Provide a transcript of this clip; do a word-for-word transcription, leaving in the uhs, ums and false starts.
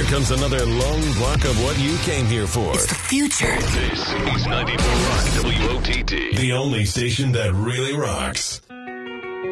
Here comes another long block of what you came here for. It's the future. This is ninety-four Rock W O T T. The only station that really rocks.